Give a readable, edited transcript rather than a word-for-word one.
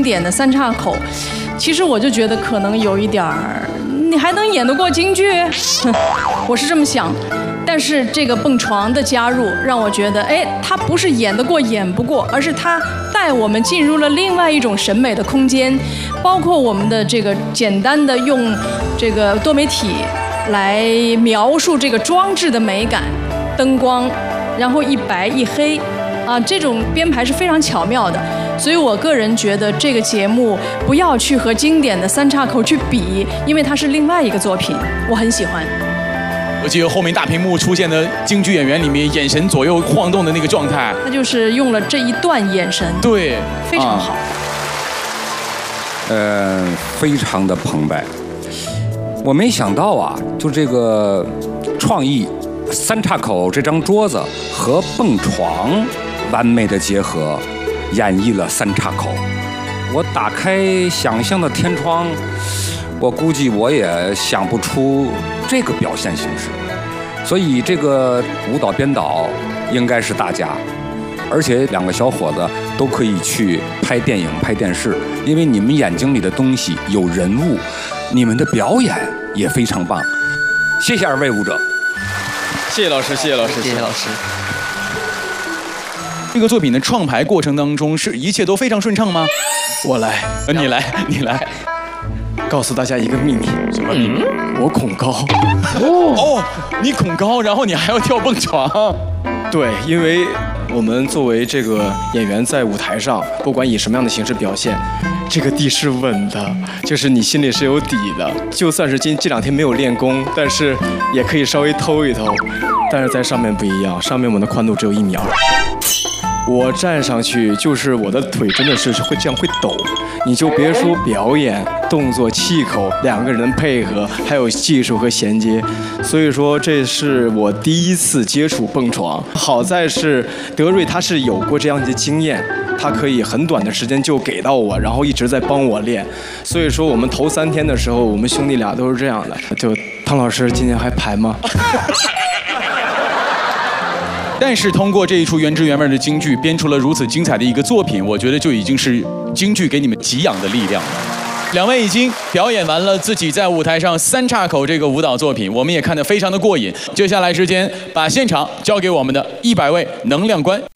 典的三岔口，其实我就觉得可能有一点儿，你还能演得过京剧？我是这么想。但是这个蹦床的加入，让我觉得，哎，他不是演得过演不过，而是他带我们进入了另外一种审美的空间，包括我们的这个简单的用这个多媒体来描述这个装置的美感，灯光，然后一白一黑，啊，这种编排是非常巧妙的。所以我个人觉得这个节目不要去和经典的三岔口去比，因为它是另外一个作品，我很喜欢。 我记得后面大屏幕出现的京剧演员里面，眼神左右晃动的那个状态， 他就是用了这一段眼神， 对， 非常好。 非常的澎湃。我没想到啊，就这个创意，三岔口这张桌子和蹦床完美的结合，演绎了三岔口。我打开想象的天窗，我估计我也想不出这个表现形式，所以这个舞蹈编导应该是大家，而且两个小伙子都可以去拍电影、拍电视，因为你们眼睛里的东西有人物，你们的表演也非常棒。谢谢二位舞者， 谢谢老师，谢谢老师， 谢谢老师。 这个作品的创排过程当中，是一切都非常顺畅吗？ 我来， 你来，你来。 告诉大家一个秘密， 什么秘密？ 我恐高。 哦，你恐高，然后你还要跳蹦床。 对，因为我们作为这个演员在舞台上，不管以什么样的形式表现，这个地是稳的，就是你心里是有底的。就算是这两天没有练功，但是也可以稍微偷一偷。但是在上面不一样，上面我们的宽度只有1米2。我站上去，就是我的腿真的是会这样会抖，你就别说表演、动作、气口两个人的配合，还有技术和衔接，所以说这是我第一次接触蹦床。好在是德瑞他是有过这样的经验，他可以很短的时间就给到我，然后一直在帮我练。所以说我们头3天的时候，我们兄弟俩都是这样的。就汤老师今年还排吗？ 但是通过这一出原汁原味的京剧，编出了如此精彩的一个作品，我觉得就已经是京剧给你们给养的力量了。两位已经表演完了自己在舞台上三岔口这个舞蹈作品，我们也看得非常的过瘾。接下来时间把现场交给我们的100位能量官。